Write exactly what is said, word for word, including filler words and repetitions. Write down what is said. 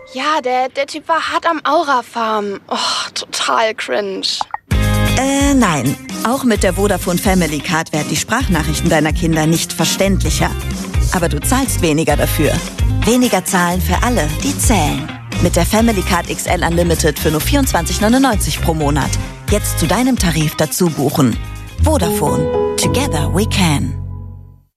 Ja, der, der Typ war hart am Aura-Farm. Oh, total cringe. Äh, nein. Auch mit der Vodafone Family Card werden die Sprachnachrichten deiner Kinder nicht verständlicher. Aber du zahlst weniger dafür. Weniger zahlen für alle, die zählen. Mit der Family Card X L Unlimited für nur vierundzwanzig neunundneunzig pro Monat. Jetzt zu deinem Tarif dazu buchen. Vodafone. Together we can.